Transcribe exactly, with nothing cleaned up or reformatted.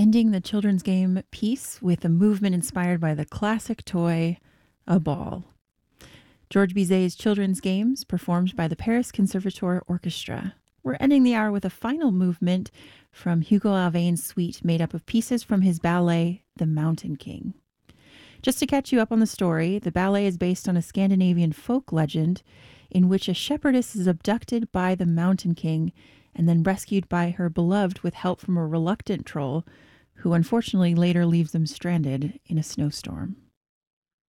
ending the children's game piece with a movement inspired by the classic toy, a ball. Georges Bizet's Children's Games, performed by the Paris Conservatoire Orchestra. We're ending the hour with a final movement from Hugo Alvain's suite made up of pieces from his ballet, The Mountain King. Just to catch you up on the story, the ballet is based on a Scandinavian folk legend in which a shepherdess is abducted by the Mountain King and then rescued by her beloved with help from a reluctant troll who unfortunately later leaves them stranded in a snowstorm.